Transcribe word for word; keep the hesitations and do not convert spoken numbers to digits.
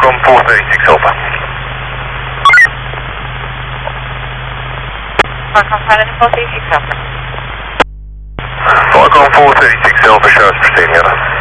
Falcon four thirty-six Alpha. Falcon four thirty-six Alpha. Falcon four thirty-six Alpha, show us proceeding, over.